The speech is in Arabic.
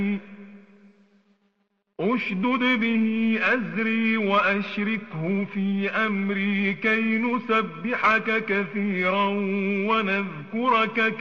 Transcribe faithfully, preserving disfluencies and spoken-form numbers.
اشدد به أزري وأشركه في أمري كي نسبحك كثيرا ونذكرك